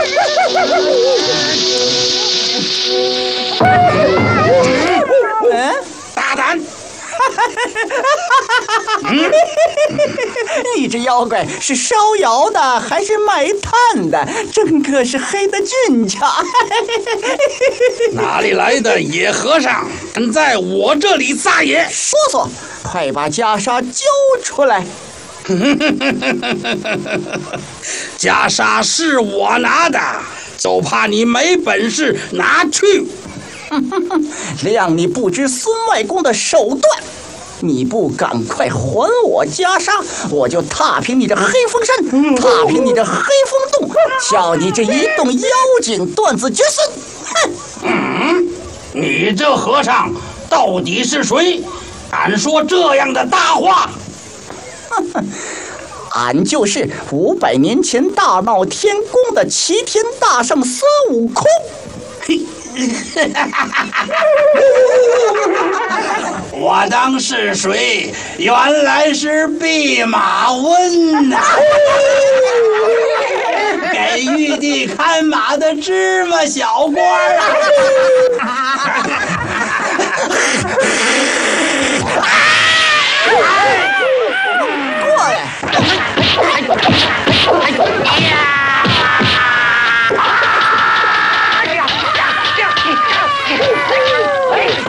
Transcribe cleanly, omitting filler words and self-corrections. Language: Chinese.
大胆！ 你这妖怪是烧窑的还是卖炭的？整个是黑的俊俏。 哪里来的野和尚，敢在我这里撒野？ 说说，快把袈裟交出来！ 袈裟是我拿的，就怕你没本事拿去。 谅你不知孙外公的手段，你不赶快还我袈裟，我就踏平你这黑风山，踏平你这黑风洞，叫你这一洞妖精断子绝孙！ 你这和尚到底是谁？敢说这样的大话？ 俺就是500年前大闹天宫的齐天大圣孙悟空。 我当是谁？原来是弼马温呐！给玉帝看马的芝麻小官啊！